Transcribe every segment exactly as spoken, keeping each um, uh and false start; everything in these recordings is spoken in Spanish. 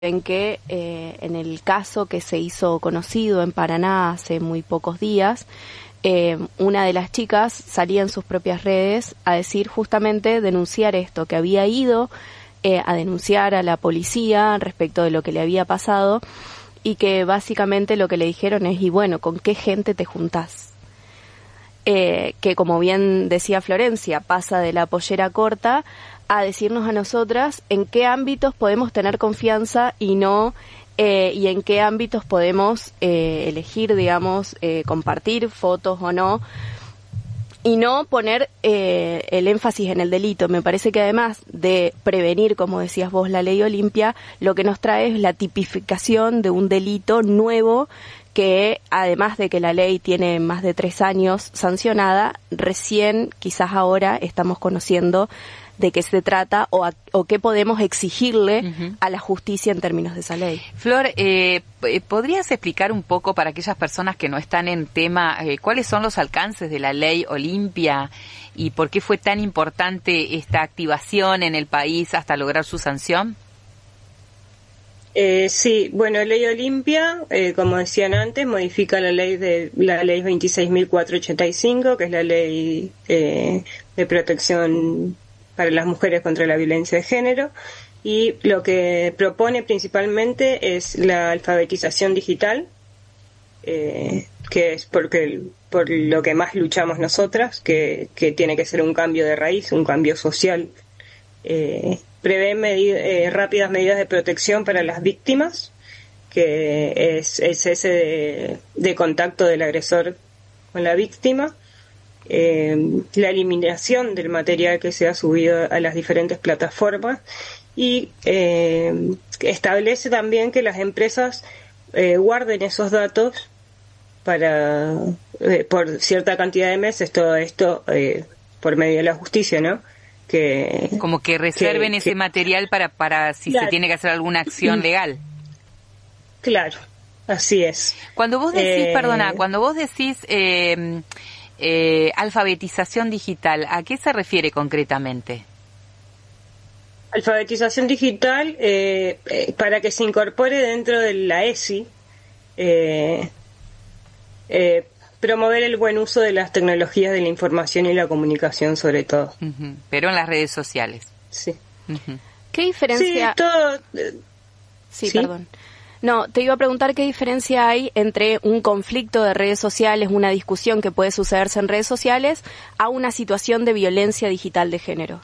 en que eh, en el caso que se hizo conocido en Paraná hace muy pocos días, eh, una de las chicas salía en sus propias redes a decir justamente, denunciar esto, que había ido eh, a denunciar a la policía respecto de lo que le había pasado y que básicamente lo que le dijeron es, y bueno, ¿con qué gente te juntás? Eh, que como bien decía Florencia, pasa de la pollera corta a decirnos a nosotras en qué ámbitos podemos tener confianza y no, eh, y en qué ámbitos podemos eh, elegir, digamos, eh, compartir fotos o no, y no poner eh, el énfasis en el delito. Me parece que además de prevenir, como decías vos, la ley Olimpia, lo que nos trae es la tipificación de un delito nuevo que, además de que la ley tiene más de tres años sancionada, recién, quizás ahora, estamos conociendo de qué se trata o, a, o qué podemos exigirle uh-huh. a la justicia en términos de esa ley. Flor, eh, ¿podrías explicar un poco para aquellas personas que no están en tema eh, cuáles son los alcances de la ley Olimpia y por qué fue tan importante esta activación en el país hasta lograr su sanción? Eh, sí, bueno, la ley Olimpia, eh, como decían antes, modifica la ley de la ley veintiséis mil cuatrocientos ochenta y cinco, que es la ley eh, de protección para las mujeres contra la violencia de género, y lo que propone principalmente es la alfabetización digital, eh, que es porque por lo que más luchamos nosotras, que, que tiene que ser un cambio de raíz, un cambio social. Eh, prevé medi- eh, rápidas medidas de protección para las víctimas, que es, es ese de, de contacto del agresor con la víctima, eh, la eliminación del material que se ha subido a las diferentes plataformas y eh, establece también que las empresas eh, guarden esos datos para eh, por cierta cantidad de meses, todo esto eh, por medio de la justicia, ¿no? Que, como que reserven que, ese que, material para para si claro. se tiene que hacer alguna acción legal. Claro, así es. Cuando vos decís, eh, perdona, cuando vos decís eh, eh, alfabetización digital, ¿a qué se refiere concretamente? Alfabetización digital eh, eh, para que se incorpore dentro de la E S I, eh, eh, promover el buen uso de las tecnologías de la información y la comunicación, sobre todo. Uh-huh. Pero en las redes sociales. Sí. Uh-huh. ¿Qué diferencia? Sí, todo... Eh, sí, sí, perdón. No, te iba a preguntar qué diferencia hay entre un conflicto de redes sociales, una discusión que puede sucederse en redes sociales, a una situación de violencia digital de género.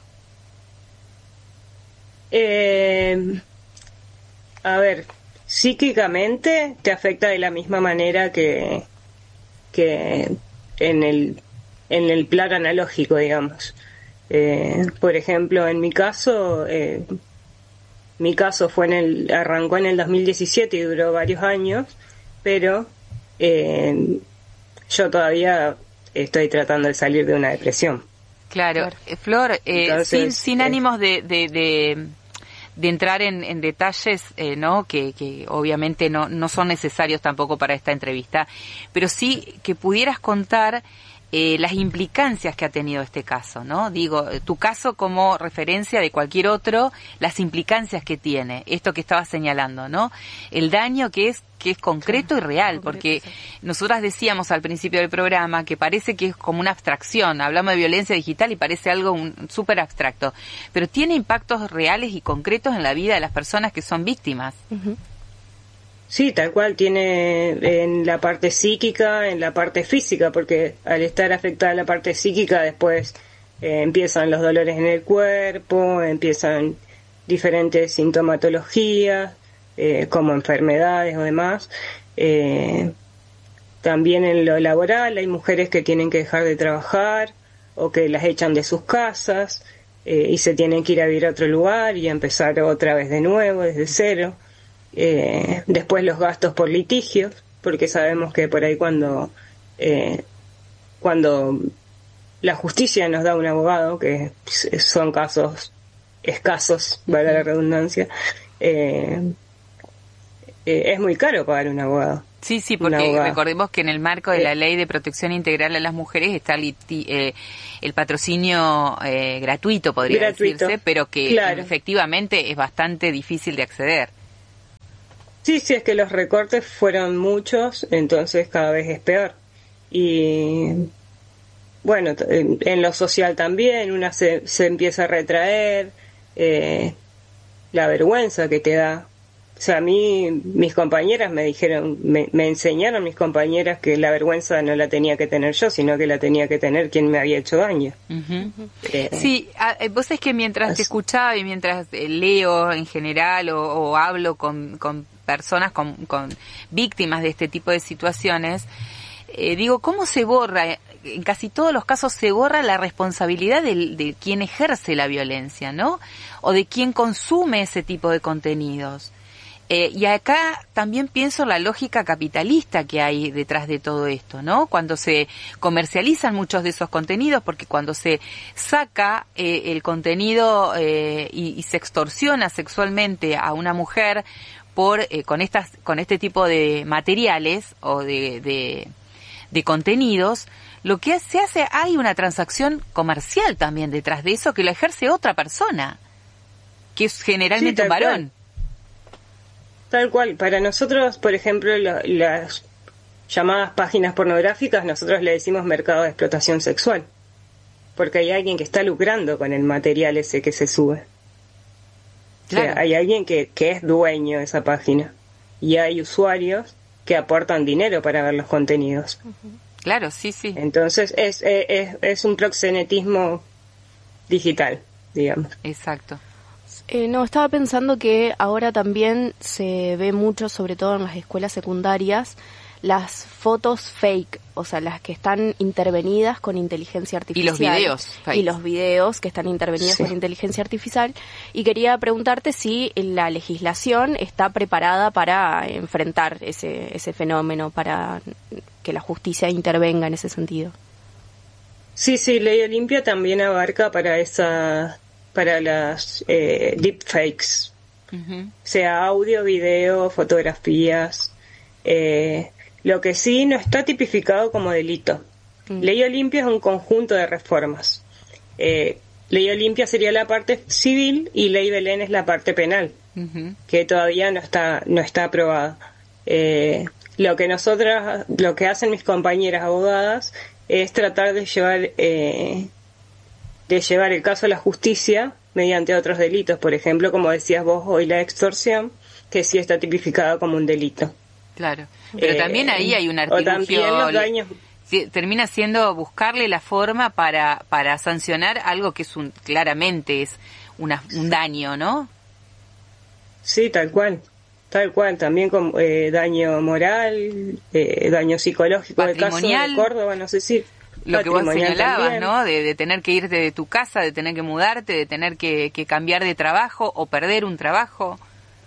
Eh, a ver, psíquicamente te afecta de la misma manera que... que en el en el plano analógico, digamos. Eh, por ejemplo, en mi caso, eh, mi caso fue en el arrancó en el dos mil diecisiete y duró varios años, pero eh, yo todavía estoy tratando de salir de una depresión. Claro, claro. Flor, eh, Entonces, sin, sin eh, ánimos de, de, de, de entrar en, en detalles, eh, ¿no? Que, que obviamente no, no son necesarios tampoco para esta entrevista, pero sí que pudieras contar eh, las implicancias que ha tenido este caso, ¿no? Digo, tu caso como referencia de cualquier otro, las implicancias que tiene, esto que estabas señalando, ¿no? El daño que es que es concreto y real, concreto, porque sí. Nosotras decíamos al principio del programa que parece que es como una abstracción, hablamos de violencia digital y parece algo súper abstracto, pero tiene impactos reales y concretos en la vida de las personas que son víctimas. Uh-huh. Sí, tal cual, tiene en la parte psíquica, en la parte física, porque al estar afectada la parte psíquica después eh, empiezan los dolores en el cuerpo, empiezan diferentes sintomatologías, eh, como enfermedades o demás. Eh, también en lo laboral hay mujeres que tienen que dejar de trabajar o que las echan de sus casas eh, y se tienen que ir a vivir a otro lugar y empezar otra vez de nuevo, desde cero. Eh, después los gastos por litigios, porque sabemos que por ahí cuando eh, cuando la justicia nos da un abogado, que son casos escasos, valga la redundancia, eh, eh, es muy caro pagar un abogado. Sí, sí, porque recordemos que en el marco de la Ley de Protección Integral a las Mujeres está el, eh, el patrocinio eh, gratuito, podría gratuito, decirse, pero que claro. efectivamente es bastante difícil de acceder. Sí, sí, es que los recortes fueron muchos, entonces cada vez es peor. Y bueno, en, en lo social también, una se, se empieza a retraer, eh, la vergüenza que te da. O sea, a mí, mis compañeras me dijeron, me, me enseñaron mis compañeras que la vergüenza no la tenía que tener yo, sino que la tenía que tener quien me había hecho daño. Uh-huh. Eh, sí, vos es que mientras te escuchaba y mientras leo en general o, o hablo con, con personas, con, con víctimas de este tipo de situaciones, eh, digo, ¿cómo se borra? En casi todos los casos se borra la responsabilidad de, de quien ejerce la violencia, ¿no? O de quien consume ese tipo de contenidos. Eh, y acá también pienso la lógica capitalista que hay detrás de todo esto, ¿no? Cuando se comercializan muchos de esos contenidos, porque cuando se saca eh, el contenido eh, y, y se extorsiona sexualmente a una mujer por eh, con estas con este tipo de materiales o de, de, de contenidos, lo que se hace, hay una transacción comercial también detrás de eso que lo ejerce otra persona, que es generalmente un varón. Tal cual. Para nosotros, por ejemplo, la, las llamadas páginas pornográficas, nosotros le decimos mercado de explotación sexual, porque hay alguien que está lucrando con el material ese que se sube. Claro. O sea, hay alguien que, que es dueño de esa página y hay usuarios que aportan dinero para ver los contenidos. Claro, sí, sí. Entonces es, es, es un proxenetismo digital, digamos. Exacto. Eh, no, estaba pensando que ahora también se ve mucho, sobre todo en las escuelas secundarias, las fotos fake, o sea, las que están intervenidas con inteligencia artificial. Y los videos fake. Y los videos que están intervenidos sí. con inteligencia artificial. Y quería preguntarte si la legislación está preparada para enfrentar ese, ese fenómeno, para que la justicia intervenga en ese sentido. Sí, sí, Ley Olimpia también abarca para esa... para las eh, deepfakes, uh-huh. sea audio, video, fotografías. Eh, lo que sí no está tipificado como delito. Uh-huh. Ley Olimpia es un conjunto de reformas. Eh, Ley Olimpia sería la parte civil y Ley Belén es la parte penal, uh-huh. que todavía no está no está aprobada. Eh, lo que nosotras, lo que hacen mis compañeras abogadas es tratar de llevar eh, de llevar el caso a la justicia mediante otros delitos, por ejemplo, como decías vos hoy, la extorsión, que sí está tipificada como un delito. Claro, pero eh, también ahí hay un artilugio. O también los daños... Sí, termina siendo buscarle la forma para para sancionar algo que es un claramente es una, un daño, ¿no? Sí, tal cual. Tal cual, también con eh, daño moral, eh, daño psicológico. El caso de Córdoba, no sé si... Lo que vos señalabas, también. ¿no? De, de tener que irte de tu casa, de tener que mudarte, de tener que, que cambiar de trabajo o perder un trabajo.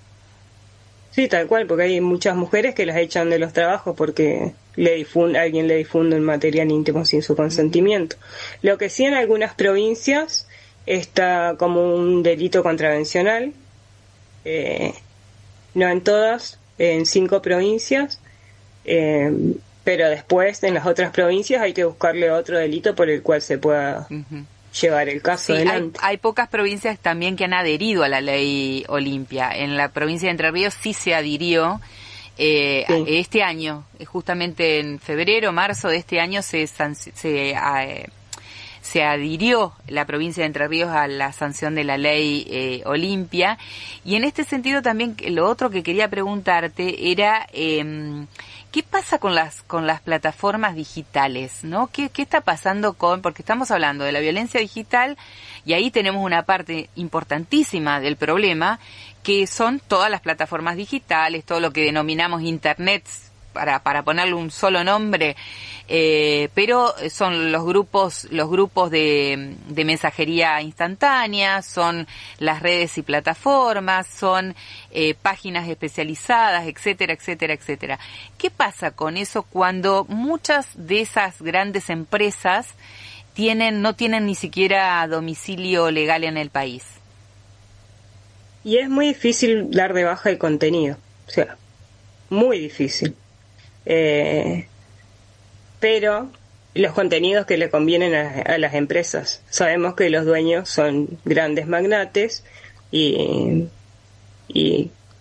Sí, tal cual, porque hay muchas mujeres que las echan de los trabajos porque le difunde, alguien le difunde un material íntimo sin su consentimiento. Lo que sí en algunas provincias está como un delito contravencional, eh, no en todas, en cinco provincias, eh, pero después en las otras provincias hay que buscarle otro delito por el cual se pueda uh-huh. llevar el caso sí, adelante. Hay, hay pocas provincias también que han adherido a la Ley Olimpia. En la provincia de Entre Ríos sí se adhirió eh, sí. este año, justamente en febrero, marzo de este año se se, eh, se adhirió la provincia de Entre Ríos a la sanción de la Ley eh, Olimpia. Y en este sentido también lo otro que quería preguntarte era... Eh, ¿qué pasa con las con las plataformas digitales, no? ¿Qué, qué está pasando con...? Porque estamos hablando de la violencia digital y ahí tenemos una parte importantísima del problema, que son todas las plataformas digitales, todo lo que denominamos Internet, para para ponerle un solo nombre, eh, pero son los grupos los grupos de, de mensajería instantánea, son las redes y plataformas, son eh, páginas especializadas, etcétera, etcétera, etcétera. ¿Qué pasa con eso cuando muchas de esas grandes empresas tienen no tienen ni siquiera domicilio legal en el país? Y es muy difícil dar de baja el contenido, o sea, muy difícil. Eh, pero los contenidos que le convienen a, a las empresas. Sabemos que los dueños son grandes magnates y, y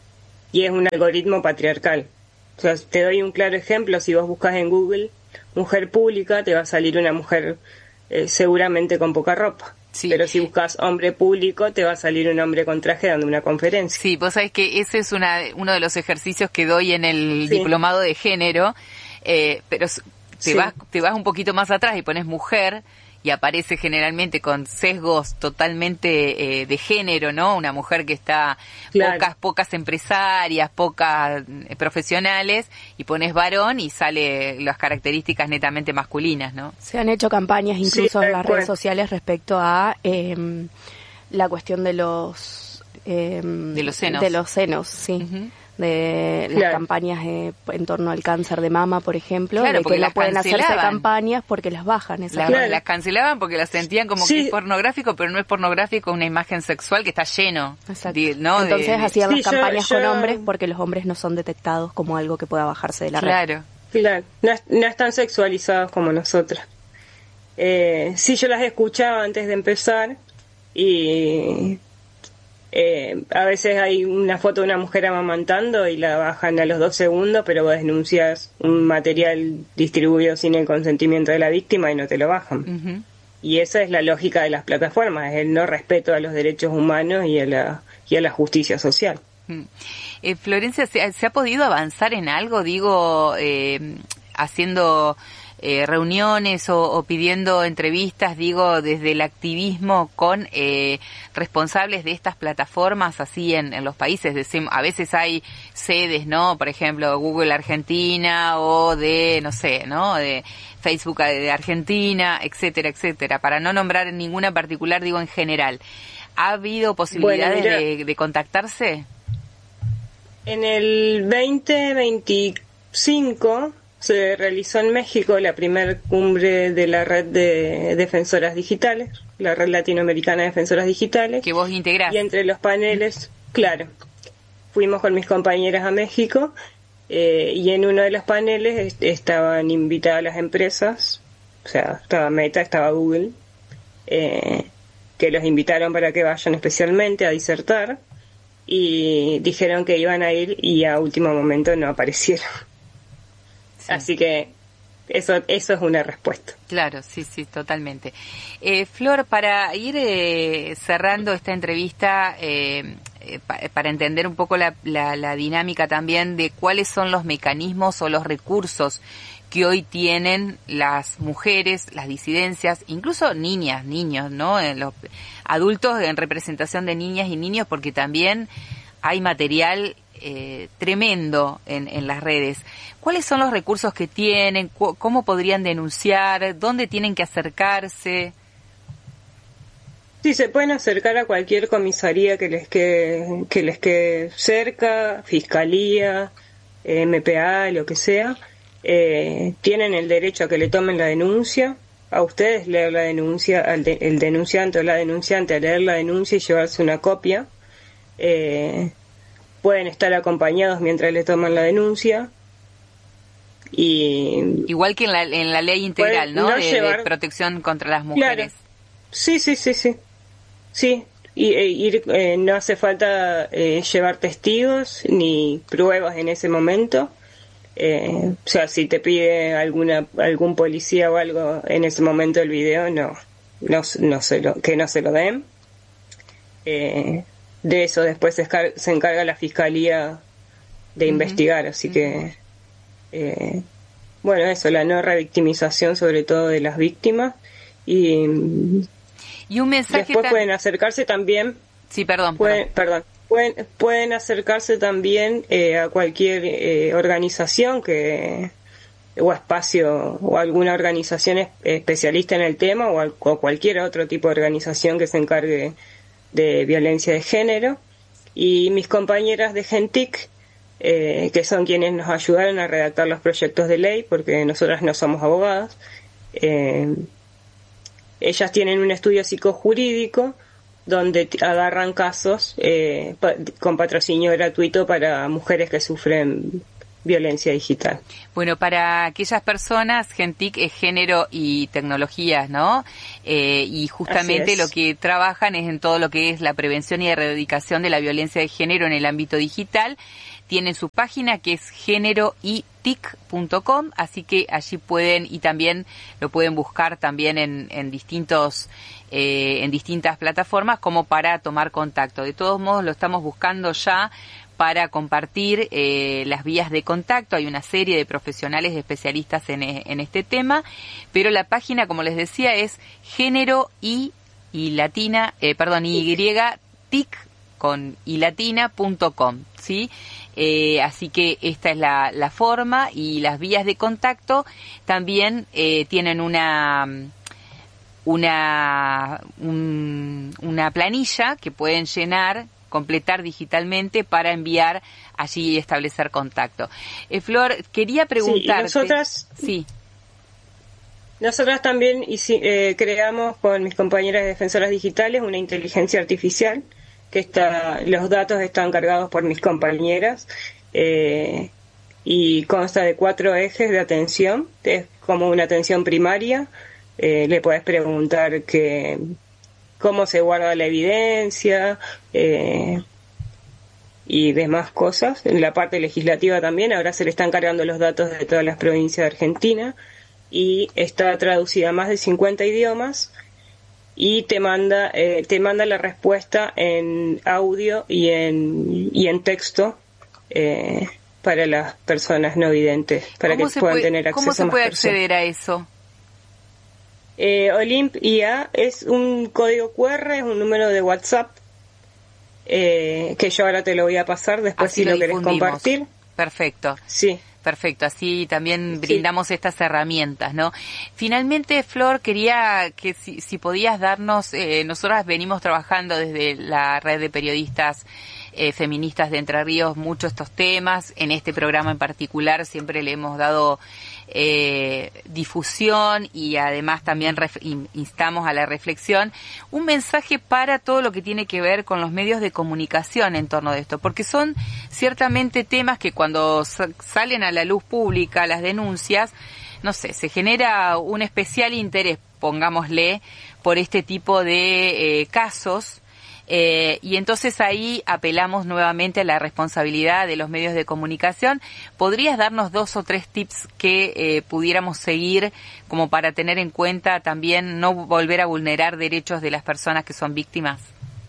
y es un algoritmo patriarcal. O sea, te doy un claro ejemplo, si vos buscas en Google mujer pública, te va a salir una mujer eh, seguramente con poca ropa. Sí. Pero si buscas hombre público, te va a salir un hombre con traje dando una conferencia. Sí, vos sabés que ese es una, uno de los ejercicios que doy en el sí. diplomado de género, eh, pero te, sí. vas, te vas un poquito más atrás y pones mujer y aparece generalmente con sesgos totalmente eh, de género, ¿no? Una mujer que está claro. pocas pocas empresarias, pocas eh, profesionales, y pones varón y sale las características netamente masculinas, ¿no? Se han hecho campañas incluso sí, en las redes sociales respecto a eh, la cuestión de los eh, de los senos, de los senos, sí. Uh-huh. De las claro. campañas eh, en torno al cáncer de mama, por ejemplo, claro, de que no pueden cancelaban. hacerse campañas porque las bajan. Esas las, claro. las cancelaban porque las sentían como sí. que es pornográfico, pero no es pornográfico, una imagen sexual que está lleno. De, ¿no? Entonces de, hacían de... las sí, campañas yo, yo... con hombres porque los hombres no son detectados como algo que pueda bajarse de la claro. red. Claro, no, no están sexualizados como nosotras. Eh, sí, yo las escuchaba antes de empezar y... Eh, a veces hay una foto de una mujer amamantando y la bajan a los dos segundos, pero vos denuncias un material distribuido sin el consentimiento de la víctima y no te lo bajan. Uh-huh. Y esa es la lógica de las plataformas, el no respeto a los derechos humanos y a la, y a la justicia social. Uh-huh. Eh, Florencia, ¿se, ¿se ha podido avanzar en algo? Digo, eh, haciendo... Eh, reuniones o, o pidiendo entrevistas, digo, desde el activismo con eh, responsables de estas plataformas así en, en los países. Decimos, a veces hay sedes, ¿no? Por ejemplo, Google Argentina o de, no sé, ¿no? De Facebook de Argentina, etcétera, etcétera. Para no nombrar ninguna particular, digo en general. ¿Ha habido posibilidades bueno, de, de contactarse? En el veinte veinticinco... se realizó en México la primer cumbre de la red de defensoras digitales, la red latinoamericana de defensoras digitales. Que vos integrás. Y entre los paneles, claro, fuimos con mis compañeras a México eh, y en uno de los paneles est- estaban invitadas las empresas, o sea, estaba Meta, estaba Google, eh, que los invitaron para que vayan especialmente a disertar y dijeron que iban a ir y a último momento no aparecieron. Sí. Así que eso eso es una respuesta. Claro, sí, sí, totalmente. Eh, Flor, para ir eh, cerrando esta entrevista, eh, eh, pa, para entender un poco la, la, la dinámica también de cuáles son los mecanismos o los recursos que hoy tienen las mujeres, las disidencias, incluso niñas, niños, ¿no? En los adultos en representación de niñas y niños, porque también hay material eh, tremendo en, en las redes. ¿Cuáles son los recursos que tienen? ¿Cómo podrían denunciar? ¿Dónde tienen que acercarse? Sí, se pueden acercar a cualquier comisaría que les quede, que les quede cerca, fiscalía, M P A, lo que sea. Eh, tienen el derecho a que le tomen la denuncia. A ustedes leer la denuncia, al de, el denunciante o la denunciante a leer la denuncia y llevarse una copia. Eh, pueden estar acompañados mientras le toman la denuncia. Y igual que en la, en la ley integral, ¿no? no de, llevar... de protección contra las mujeres. Claro. Sí, sí, sí, sí. Sí, y, e, ir, eh, no hace falta eh, llevar testigos ni pruebas en ese momento. Eh, o sea, si te pide alguna algún policía o algo en ese momento el video, no, no, no se lo, que no se lo den. Eh, de eso después se, escar- se encarga la fiscalía de uh-huh. investigar, así uh-huh. que eh, bueno, eso, la no revictimización sobre todo de las víctimas y, y un mensaje después tan... pueden acercarse también sí, perdón, pueden, perdón. perdón pueden, pueden acercarse también eh, a cualquier eh, organización que o espacio o alguna organización es, especialista en el tema o, al, o cualquier otro tipo de organización que se encargue de violencia de género. Y mis compañeras de Gentic, eh, que son quienes nos ayudaron a redactar los proyectos de ley, porque nosotras no somos abogadas, eh, ellas tienen un estudio psicojurídico donde t- agarran casos eh, pa- con patrocinio gratuito para mujeres que sufren violencia digital. Bueno, para aquellas personas, Gentic es género y tecnologías, ¿no? Eh, y justamente lo que trabajan es en todo lo que es la prevención y erradicación de la violencia de género en el ámbito digital. tienen su página que es género y tic punto com, así que allí pueden, y también lo pueden buscar también en, en distintos eh, en distintas plataformas como para tomar contacto. De todos modos lo estamos buscando ya para compartir eh, las vías de contacto. Hay una serie de profesionales, de especialistas en, en este tema, pero la página, como les decía, es género y, y latina, eh, perdón, y tic con y latina punto com, ¿sí? Eh, así que esta es la, la forma, y las vías de contacto también eh, tienen una una un, una planilla que pueden llenar, completar digitalmente para enviar allí y establecer contacto. Eh, Flor, quería preguntarte... Sí, nosotras, sí. nosotras también eh, creamos con mis compañeras defensoras digitales una inteligencia artificial, que está, los datos están cargados por mis compañeras, eh, y consta de cuatro ejes de atención. Es como una atención primaria. Eh, le podés preguntar que cómo se guarda la evidencia eh, y demás cosas. En la parte legislativa también, ahora se le están cargando los datos de todas las provincias de Argentina, y está traducida a más de cincuenta idiomas, y te manda eh, te manda la respuesta en audio y en y en texto eh, para las personas no videntes, para que puedan puede, tener acceso. ¿Cómo se puede personas. acceder a eso? Eh, Olimp I A es un código cu erre, es un número de WhatsApp, eh, que yo ahora te lo voy a pasar después. Así si lo, lo querés compartir. Perfecto. Sí. Perfecto, así también brindamos sí. estas herramientas, ¿no? Finalmente, Flor, quería que si, si podías darnos, eh, nosotras venimos trabajando desde la red de periodistas eh, feministas de Entre Ríos mucho estos temas. En este programa en particular siempre le hemos dado eh, difusión, y además también ref, instamos a la reflexión. Un mensaje para todo lo que tiene que ver con los medios de comunicación en torno de esto, porque son ciertamente temas que cuando salen a la luz pública, las denuncias, no sé, se genera un especial interés, pongámosle, por este tipo de eh, casos. Eh, y entonces ahí apelamos nuevamente a la responsabilidad de los medios de comunicación. ¿Podrías darnos dos o tres tips que eh, pudiéramos seguir como para tener en cuenta también no volver a vulnerar derechos de las personas que son víctimas?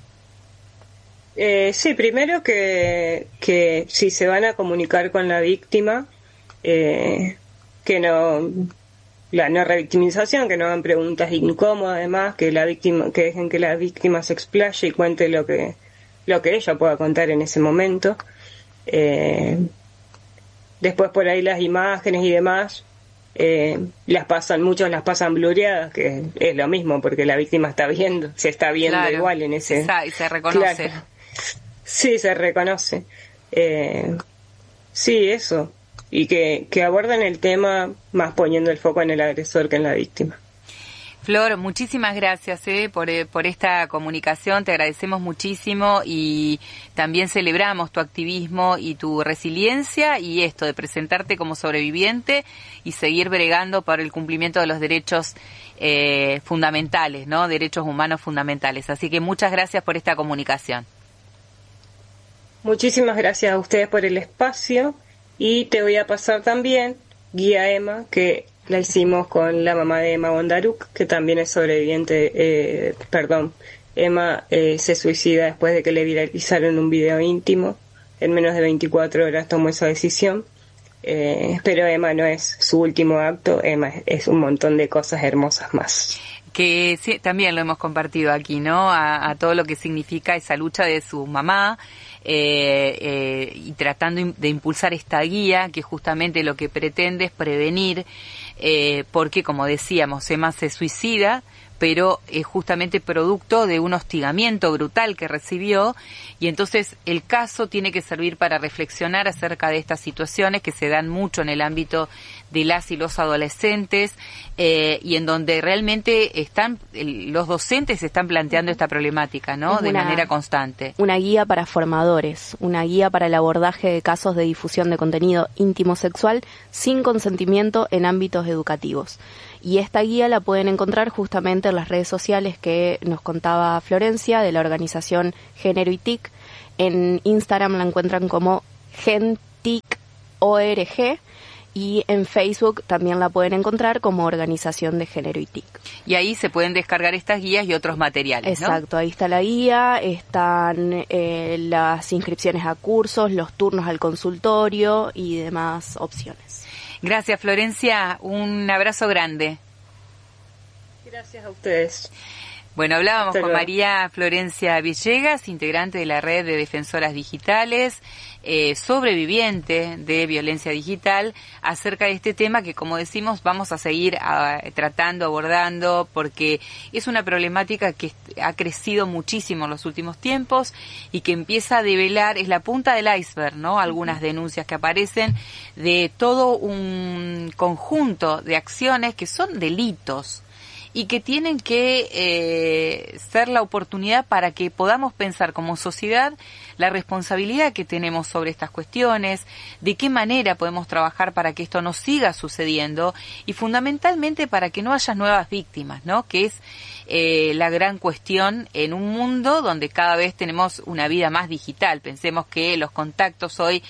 Eh, sí, primero que, que si se van a comunicar con la víctima, eh, que no... la no revictimización, que no hagan preguntas incómodas, además, que la víctima, que dejen que la víctima se explaye y cuente lo que lo que ella pueda contar en ese momento. Eh, después por ahí las imágenes y demás eh, las pasan, muchos las pasan blureadas, que es lo mismo porque la víctima está viendo, se está viendo claro, igual en ese, y se reconoce. Claro, sí, se reconoce. Eh, sí, eso. Y que, que abordan el tema más poniendo el foco en el agresor que en la víctima. Flor, muchísimas gracias eh, por, eh, por esta comunicación, te agradecemos muchísimo, y también celebramos tu activismo y tu resiliencia, y esto de presentarte como sobreviviente y seguir bregando por el cumplimiento de los derechos eh, fundamentales, ¿no? Derechos humanos fundamentales. Así que muchas gracias por esta comunicación. Muchísimas gracias a ustedes por el espacio. Y te voy a pasar también Guía Emma, que la hicimos con la mamá de Emma Bondaruc, que también es sobreviviente, eh, perdón, Emma eh, se suicida después de que le viralizaron un video íntimo. En menos de veinticuatro horas tomó esa decisión. Eh, pero Emma no es su último acto, Emma es, es un montón de cosas hermosas más. Que sí, también lo hemos compartido aquí, ¿no? A, a todo lo que significa esa lucha de su mamá, eh, eh, y tratando de impulsar esta guía, que justamente lo que pretende es prevenir, eh, porque como decíamos, Emma se suicida, pero es justamente producto de un hostigamiento brutal que recibió, y entonces el caso tiene que servir para reflexionar acerca de estas situaciones que se dan mucho en el ámbito de las y los adolescentes, eh, y en donde realmente están el, los docentes están planteando esta problemática, ¿no? Es de una, manera constante. Una guía para formadores, una guía para el abordaje de casos de difusión de contenido íntimo sexual sin consentimiento en ámbitos educativos. Y esta guía la pueden encontrar justamente en las redes sociales que nos contaba Florencia, de la organización Género y Tic. En Instagram la encuentran como gentic punto org, y en Facebook también la pueden encontrar como Organización de Género y T I C. Y ahí se pueden descargar estas guías y otros materiales, ¿no? Exacto, ahí está la guía, están eh, las inscripciones a cursos, los turnos al consultorio y demás opciones. Gracias, Florencia, un abrazo grande. Gracias a ustedes. Bueno, hablábamos con María Florencia Villegas, integrante de la Red de Defensoras Digitales, eh, sobreviviente de violencia digital, acerca de este tema que, como decimos, vamos a seguir a, tratando, abordando, porque es una problemática que ha crecido muchísimo en los últimos tiempos y que empieza a develar, es la punta del iceberg, ¿no? Algunas denuncias que aparecen de todo un conjunto de acciones que son delitos y que tienen que eh, ser la oportunidad para que podamos pensar como sociedad la responsabilidad que tenemos sobre estas cuestiones, de qué manera podemos trabajar para que esto no siga sucediendo y fundamentalmente para que no haya nuevas víctimas, ¿no? Que es eh, la gran cuestión en un mundo donde cada vez tenemos una vida más digital. Pensemos que los contactos hoy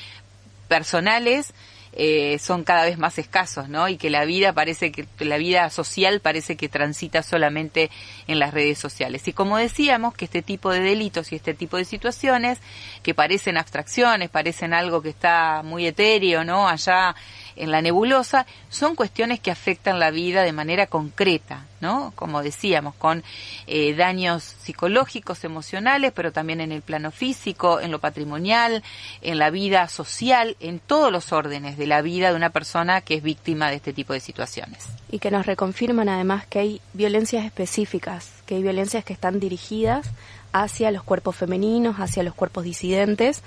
personales Eh, son cada vez más escasos, ¿no? Y que la vida parece que la vida social parece que transita solamente en las redes sociales. Y como decíamos, que este tipo de delitos y este tipo de situaciones que parecen abstracciones, parecen algo que está muy etéreo, ¿no? Allá en la nebulosa, son cuestiones que afectan la vida de manera concreta, ¿no? Como decíamos, con eh, daños psicológicos, emocionales, pero también en el plano físico, en lo patrimonial, en la vida social, en todos los órdenes de la vida de una persona que es víctima de este tipo de situaciones. Y que nos reconfirman además que hay violencias específicas, que hay violencias que están dirigidas hacia los cuerpos femeninos, hacia los cuerpos disidentes,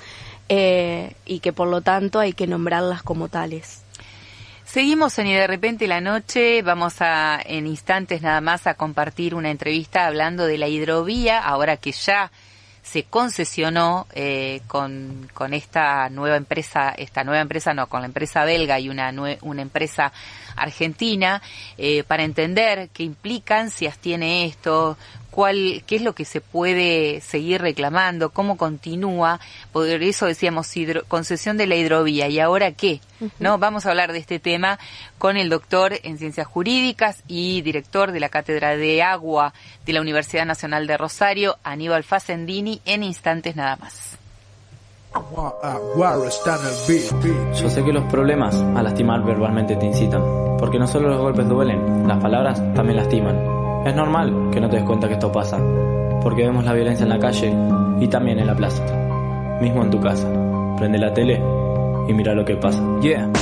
eh, y que por lo tanto hay que nombrarlas como tales. Seguimos en Y de repente la noche, vamos a en instantes nada más a compartir una entrevista hablando de la hidrovía, ahora que ya se concesionó eh, con, con esta nueva empresa, esta nueva empresa no, con la empresa belga y una, nue, una empresa argentina, eh, para entender qué implicancias tiene esto, cuál, qué es lo que se puede seguir reclamando, cómo continúa. Por eso decíamos hidro, concesión de la hidrovía, ¿y ahora qué? Uh-huh. ¿No? Vamos a hablar de este tema con el doctor en Ciencias Jurídicas y director de la Cátedra de Agua de la Universidad Nacional de Rosario, Aníbal Facendini, en instantes nada más. Yo sé que los problemas a lastimar verbalmente te incitan, porque no solo los golpes duelen, las palabras también lastiman. Es normal que no te des cuenta que esto pasa, porque vemos la violencia en la calle y también en la plaza, mismo en tu casa. Prende la tele y mira lo que pasa. Yeah.